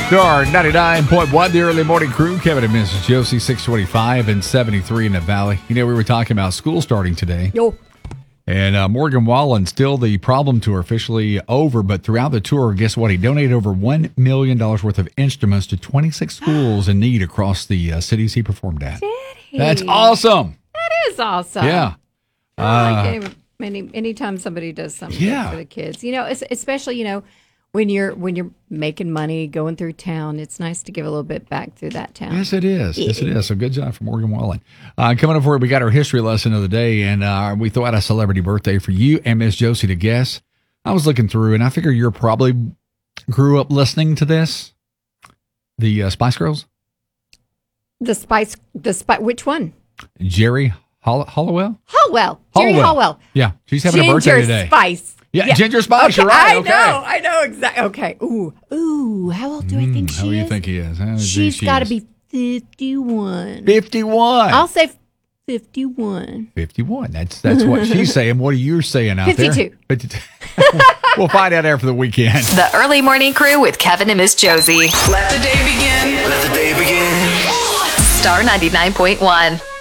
Star 99.1, the early morning crew. Kevin and Mrs. Josie, 625 and 73 in the Valley. You know, we were talking about school starting today. Yo. And Morgan Wallen, still the problem tour officially over, but throughout the tour, guess what? He donated over $1 million worth of instruments to 26 schools in need across the cities he performed at. Did he? That's awesome. That is awesome. Yeah. I like anytime somebody does something good for the kids. You know, especially, you know, when you're making money, going through town, it's nice to give a little bit back through that town. Yes, it is. Yes, it is. So good job for Morgan Wallen. Coming up for it, we got our history lesson of the day, and we throw out a celebrity birthday for you and Miss Josie to guess. I was looking through, and I figure you probably grew up listening to this. The Spice Girls? The Spice, which one? Jerry Halliwell? Jerry Halliwell. Yeah, she's having a birthday today. Ginger Spice. Yeah, Ginger Spice, okay, you're right. I know exactly. Okay. Ooh, how old do I think she is? How do you think he is? She's got to be 51. 51. I'll say 51. 51. That's what she's saying. What are you saying out 52. there? 52. We'll find out after the weekend. The Early Morning Crew with Kevin and Miss Josie. Let the day begin. Let the day begin. Star 99.1.